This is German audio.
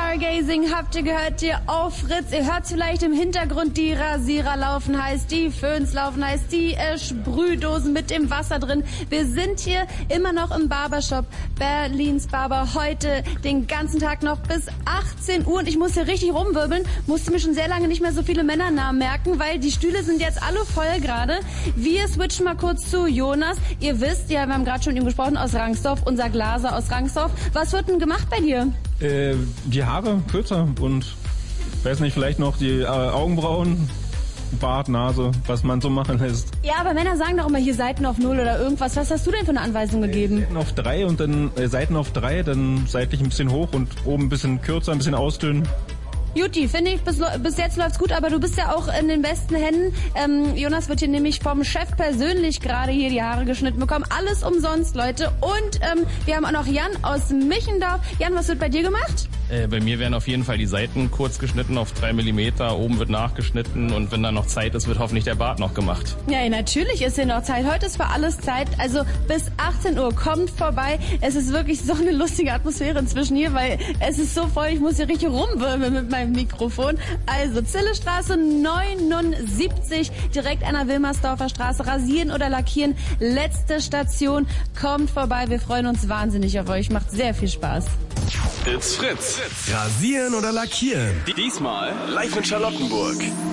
Stargazing habt ihr gehört hier auf Fritz. Ihr hört vielleicht im Hintergrund die Rasierer laufen heiß, die Föhns laufen heiß, die Sprühdosen mit dem Wasser drin. Wir sind hier immer noch im Barbershop Berlins Barber. Heute den ganzen Tag noch bis 18 Uhr und ich muss hier richtig rumwirbeln. Musste mir schon sehr lange nicht mehr so viele Männernamen merken, weil die Stühle sind jetzt alle voll gerade. Wir switchen mal kurz zu Jonas. Ihr wisst, ja, wir haben gerade schon mit ihm gesprochen, aus Rangsdorf, unser Glaser aus Rangsdorf. Was wird denn gemacht bei dir? Die Haare kürzer und, weiß nicht, vielleicht noch die Augenbrauen, Bart, Nase, was man so machen lässt. Ja, aber Männer sagen doch immer hier Seiten auf 0 oder irgendwas. Was hast du denn für eine Anweisung gegeben? Seiten auf 3 und dann Seiten auf 3, dann seitlich ein bisschen hoch und oben ein bisschen kürzer, ein bisschen ausdünnen. Juti, finde ich, bis jetzt läuft's gut, aber du bist ja auch in den besten Händen. Jonas wird hier nämlich vom Chef persönlich gerade hier die Haare geschnitten bekommen. Alles umsonst, Leute. Und wir haben auch noch Jan aus Michendorf. Jan, was wird bei dir gemacht? Bei mir werden auf jeden Fall die Seiten kurz geschnitten auf 3 mm, oben wird nachgeschnitten und wenn dann noch Zeit ist, wird hoffentlich der Bart noch gemacht. Ja, natürlich ist hier noch Zeit. Heute ist für alles Zeit. Also bis 18 Uhr kommt vorbei. Es ist wirklich so eine lustige Atmosphäre inzwischen hier, weil es ist so voll, ich muss hier richtig rumwirbeln mit meinem Mikrofon. Also Zillestraße 79, direkt an der Wilmersdorfer Straße. Rasieren oder lackieren. Letzte Station. Kommt vorbei. Wir freuen uns wahnsinnig auf euch. Macht sehr viel Spaß. It's Fritz. Rasieren oder lackieren? Diesmal live in Charlottenburg.